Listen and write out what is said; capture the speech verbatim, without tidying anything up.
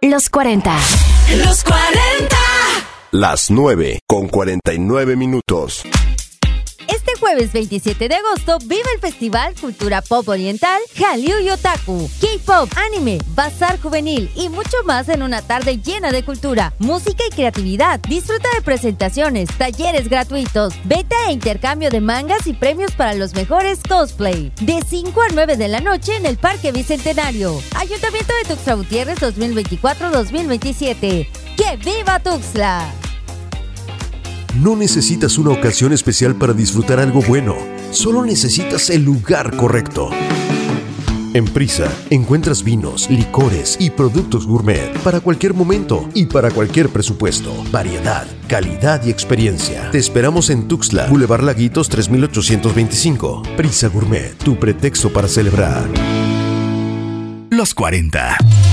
Los cuarenta. Los cuarenta. Las nueve con cuarenta y nueve minutos. Este jueves veintisiete de agosto vive el Festival Cultura Pop Oriental Hallyu y Otaku, K-Pop, anime, bazar juvenil y mucho más en una tarde llena de cultura, música y creatividad. Disfruta de presentaciones, talleres gratuitos, venta e intercambio de mangas y premios para los mejores cosplay. De cinco a nueve de la noche en el Parque Bicentenario. Ayuntamiento de Tuxtla Gutiérrez dos mil veinticuatro dos mil veintisiete. ¡Que viva Tuxtla! No necesitas una ocasión especial para disfrutar algo bueno, solo necesitas el lugar correcto. En Prisa encuentras vinos, licores y productos gourmet para cualquier momento y para cualquier presupuesto. Variedad, calidad y experiencia. Te esperamos en Tuxtla, Boulevard Laguitos tres mil ochocientos veinticinco. Prisa Gourmet, tu pretexto para celebrar. Los cuarenta.